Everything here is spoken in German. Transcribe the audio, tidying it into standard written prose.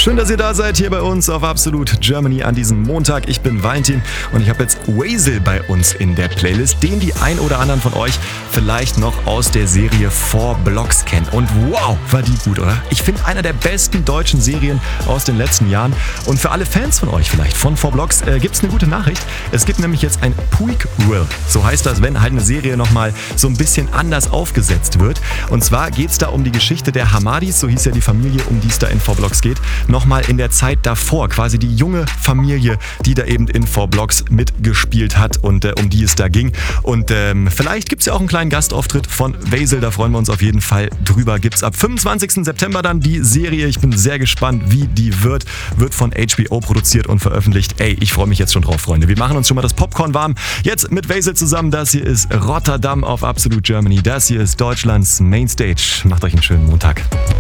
Schön, dass ihr da seid hier bei uns auf Absolute Germany an diesem Montag. Ich bin Valentin und ich habe jetzt Wesel bei uns in der Playlist, den die ein oder anderen von euch vielleicht noch aus der Serie 4 Blocks kennen. Und wow, war die gut, oder? Ich finde, einer der besten deutschen Serien aus den letzten Jahren. Und für alle Fans von euch vielleicht von 4 Blocks gibt es eine gute Nachricht. Es gibt nämlich jetzt ein Prequel. So heißt das, wenn halt eine Serie nochmal so ein bisschen anders aufgesetzt wird. Und zwar geht es da um die Geschichte der Hamadis, so hieß ja die Familie, um die es da in 4 Blocks geht, nochmal in der Zeit davor, quasi die junge Familie, die da eben in 4 Blocks mitgespielt hat und um die es da ging. Und vielleicht gibt es ja auch einen kleinen Gastauftritt von Wesel, da freuen wir uns auf jeden Fall drüber. Gibt es ab 25. September dann die Serie. Ich bin sehr gespannt, wie die wird. Wird von HBO produziert und veröffentlicht. Ey, ich freue mich jetzt schon drauf, Freunde. Wir machen uns schon mal das Popcorn warm. Jetzt mit Wesel zusammen. Das hier ist Rotterdam auf Absolute Germany. Das hier ist Deutschlands Mainstage. Macht euch einen schönen Montag.